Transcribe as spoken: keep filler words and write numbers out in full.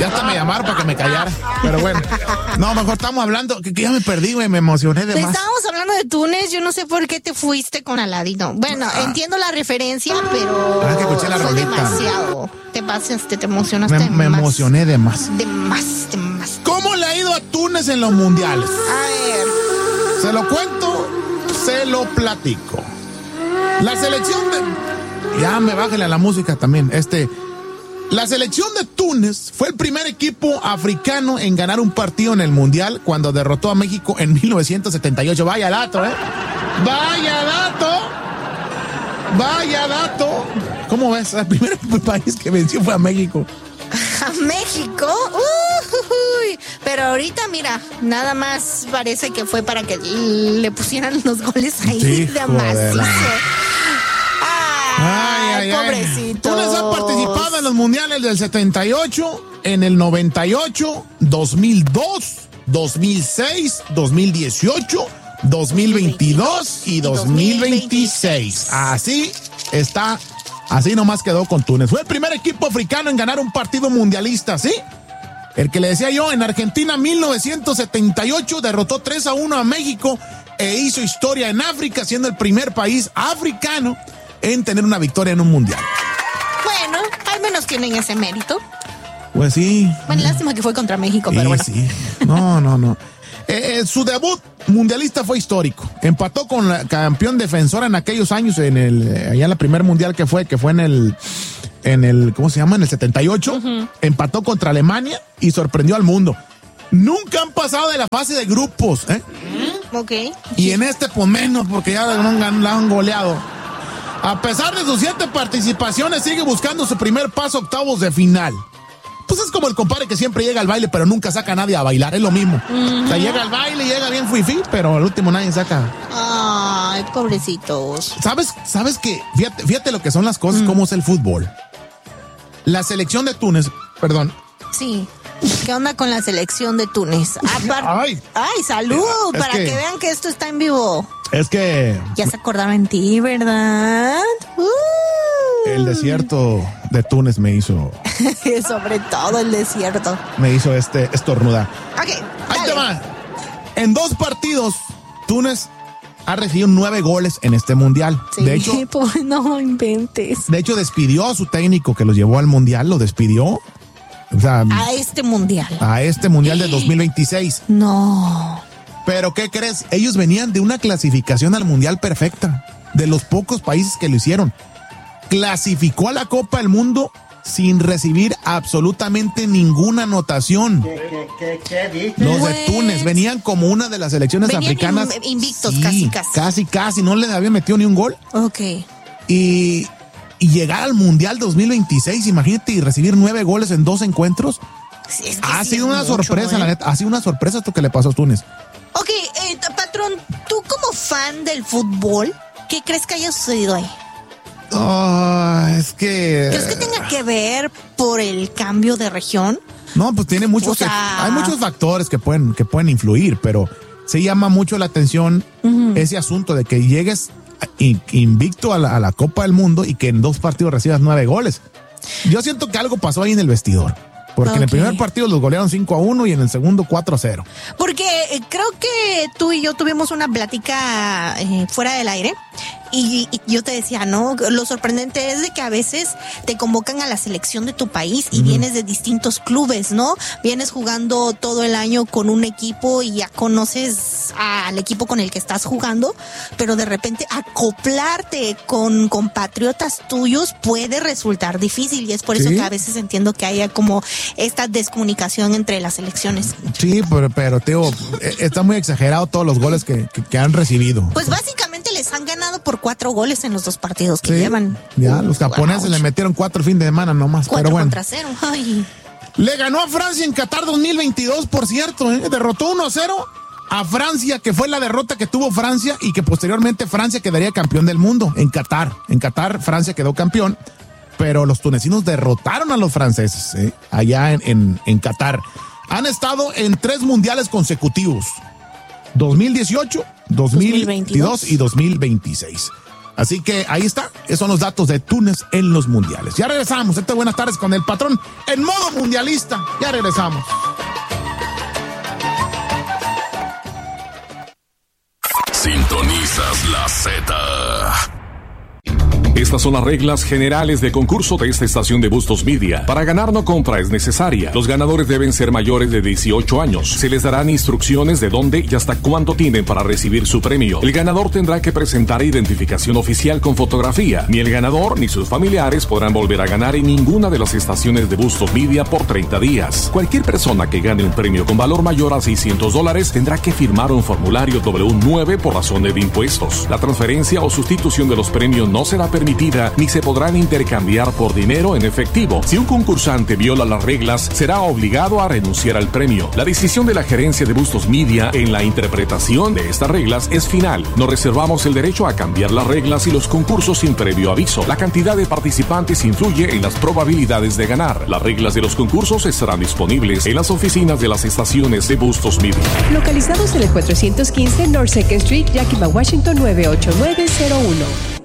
Ya hasta me llamaron para que me callara. Pero bueno, no, mejor estamos hablando, que, que ya me perdí, güey, me emocioné de más. Estábamos hablando de Túnez, yo no sé por qué te fuiste con Aladino. Bueno, ah. entiendo la referencia, pero ah, que escuché la rolita. Demasiado. Te pasaste, te emocionaste. Me, me más. emocioné de más. De más, de más. ¿Cómo le ha ido a Túnez en los mundiales? A ver. Se lo cuento, se lo platico. La selección de... Ya me bájale a la música también. Este... La selección de Túnez fue el primer equipo africano en ganar un partido en el Mundial cuando derrotó a México en mil novecientos setenta y ocho. Vaya dato, ¿eh? Vaya dato. Vaya dato. ¿Cómo ves? El primer país que venció fue a México. ¿A México? Uy, pero ahorita, mira, nada más parece que fue para que le pusieran los goles ahí sí, de macizo. Ay, ay, pobrecito. Túnez ha participado en los mundiales del setenta y ocho, en el noventa y ocho, dos mil dos, dos mil seis, dos mil dieciocho, dos mil veintidós y dos mil veintiséis. Así está, así nomás quedó con Túnez. Fue el primer equipo africano en ganar un partido mundialista, ¿sí? El que le decía yo, en Argentina, mil novecientos setenta y ocho, derrotó tres a uno a México e hizo historia en África, siendo el primer país africano en tener una victoria en un mundial. Bueno, al menos tienen ese mérito. Pues sí. Bueno, lástima que fue contra México, sí, pero bueno. Sí. No, no, no. Eh, eh, su debut mundialista fue histórico. Empató con la campeón defensora en aquellos años, en el, allá en la primer mundial que fue, que fue en el, en el, ¿cómo se llama? En el setenta y ocho. Uh-huh. Empató contra Alemania y sorprendió al mundo. Nunca han pasado de la fase de grupos, ¿eh? Ok. Y en este, pues menos, porque ya la han, la han goleado. A pesar de sus siete participaciones, sigue buscando su primer paso a octavos de final. Pues es como el compadre que siempre llega al baile, pero nunca saca a nadie a bailar, es lo mismo. Uh-huh. O sea, llega al baile, llega bien fuifi, pero al último nadie saca. Ay, pobrecitos. ¿Sabes, sabes que, fíjate, fíjate lo que son las cosas, mm. cómo es el fútbol? La selección de Túnez, perdón. Sí. ¿Qué onda con la selección de Túnez? Apar- ay, ay, salud, es para que, que vean que esto está en vivo. Es que... Ya se acordaron en ti, ¿verdad? Uh. El desierto de Túnez me hizo... Sobre todo el desierto. Me hizo este estornudar. Ok, ahí te va. En dos partidos, Túnez ha recibido nueve goles en este mundial. Sí, de hecho, pues no inventes. De hecho, despidió a su técnico que los llevó al mundial, lo despidió. O sea, a este mundial. A este mundial de dos mil veintiséis. No. Pero ¿qué crees? Ellos venían de una clasificación al mundial perfecta. De los pocos países que lo hicieron. Clasificó a la Copa del Mundo sin recibir absolutamente ninguna anotación. ¿Qué, qué, qué, qué Los de Túnez venían como una de las selecciones venían africanas. Invictos, sí, casi, casi. Casi, casi. No le había metido ni un gol. Ok. Y... Y llegar al Mundial dos mil veintiséis, imagínate, y recibir nueve goles en dos encuentros. Sí, es que ha sí sido una mucho, sorpresa, ¿eh? la neta. Ha sido una sorpresa esto que le pasó a Túnez. Ok, eh, patrón, tú como fan del fútbol, ¿qué crees que haya sucedido ahí? Oh, es que... ¿Crees que tenga que ver por el cambio de región? No, pues tiene muchos... O sea... Hay muchos factores que pueden, que pueden influir, pero se llama mucho la atención uh-huh. ese asunto de que llegues... invicto a la, a la Copa del Mundo y que en dos partidos recibas nueve goles. Yo siento que algo pasó ahí en el vestidor. Porque okay. en el primer partido los golearon cinco a uno y en el segundo cuatro a cero. Porque eh, creo que tú y yo tuvimos una plática eh, fuera del aire y, y yo te decía, ¿no? Lo sorprendente es de que a veces te convocan a la selección de tu país y uh-huh. vienes de distintos clubes, ¿no? Vienes jugando todo el año con un equipo y ya conoces al equipo con el que estás jugando, pero de repente acoplarte con compatriotas tuyos puede resultar difícil y es por ¿Sí? eso que a veces entiendo que haya como esta descomunicación entre las selecciones. Sí, pero, pero Teo, está muy exagerado todos los goles que, que, que han recibido. Pues básicamente les han ganado por cuatro goles en los dos partidos que sí, llevan. Ya, los japoneses wow. le metieron cuatro fin de semana nomás, cuatro pero bueno. contra cero. Ay. Le ganó a Francia en Qatar dos mil veintidós, por cierto, ¿eh? Derrotó uno a cero a Francia, que fue la derrota que tuvo Francia y que posteriormente Francia quedaría campeón del mundo en Qatar. En Qatar, Francia quedó campeón. Pero los tunecinos derrotaron a los franceses, ¿eh? allá en, en, en Qatar. Han estado en tres mundiales consecutivos. dos mil dieciocho, dos mil veintidós y dos mil veintiséis. Así que ahí está, esos son los datos de Túnez en los mundiales. Ya regresamos, este Buenas Tardes con el Patrón en modo mundialista. Ya regresamos. Sintonizas la Z. Estas son las reglas generales de concurso de esta estación de Bustos Media. Para ganar no compra es necesaria. Los ganadores deben ser mayores de dieciocho años. Se les darán instrucciones de dónde y hasta cuánto tienen para recibir su premio. El ganador tendrá que presentar identificación oficial con fotografía. Ni el ganador ni sus familiares podrán volver a ganar en ninguna de las estaciones de Bustos Media por treinta días. Cualquier persona que gane un premio con valor mayor a seiscientos dólares tendrá que firmar un formulario doble u nueve por razones de impuestos. La transferencia o sustitución de los premios no será permitida ni se podrán intercambiar por dinero en efectivo. Si un concursante viola las reglas, será obligado a renunciar al premio. La decisión de la gerencia de Bustos Media en la interpretación de estas reglas es final. No reservamos el derecho a cambiar las reglas y los concursos sin previo aviso. La cantidad de participantes influye en las probabilidades de ganar. Las reglas de los concursos estarán disponibles en las oficinas de las estaciones de Bustos Media. Localizados en el cuatrocientos quince North second Street, Yakima, Washington nueve ocho nueve cero uno.